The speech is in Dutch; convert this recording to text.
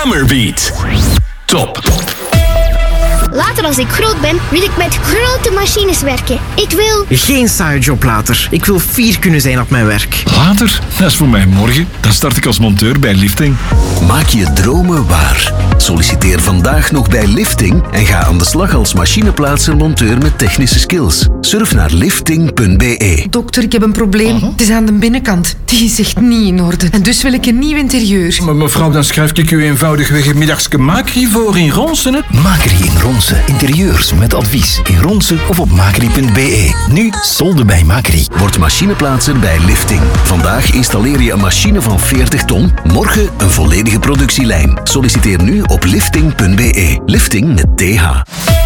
Summerbeat. Top. Later als ik groot ben, wil ik met grote machines werken. Ik wil... Geen saaie job later. Ik wil fier kunnen zijn op mijn werk. Later? Dat is voor mij morgen. Dan start ik als monteur bij Lifting. Maak je dromen waar. Solliciteer vandaag nog bij Lifting en ga aan de slag als machineplaatser-monteur met technische skills. Surf naar lifting.be. Dokter, ik heb een probleem. Het is aan de binnenkant. Die is echt niet in orde. En dus wil ik een nieuw interieur. Maar mevrouw, dan schrijf ik u eenvoudigweg een middagske Macri voor in Ronsen, hè? Macri in Ronsen. Interieurs met advies in Ronsen of op macri.be. Nu solden bij Macri. Word machineplaatser bij Lifting. Vandaag installeer je een machine van 40 ton. Morgen een volledige productielijn. Solliciteer nu op lifting.be. Lifting met TH.